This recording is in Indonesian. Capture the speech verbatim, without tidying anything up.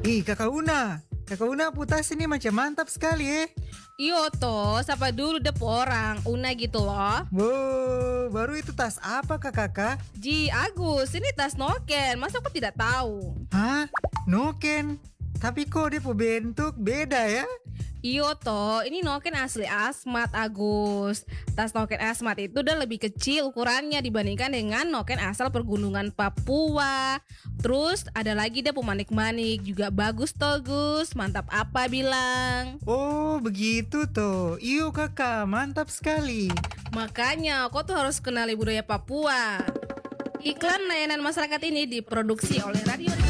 Ih, Kakak Una. Kakak Una putas ini macam mantap sekali eh. Iyo toh, siapa dulu dep orang, Una gitu loh. Wow, baru itu tas apa Kak Kakak? Ji, Agus, ini tas Noken, masa aku tidak tahu? Hah? Noken? Tapi kok dia bentuk beda ya? Iyo toh, ini Noken asli Asmat Agus. Tas Noken Asmat itu udah lebih kecil ukurannya dibandingkan dengan Noken asal pergunungan Papua. Terus ada lagi deh pemanik-manik juga bagus toh Gus. Mantap apa bilang? Oh, begitu toh. Iyo Kakak, mantap sekali. Makanya kau tuh harus kenali budaya Papua. Iklan layanan masyarakat ini diproduksi oleh Radio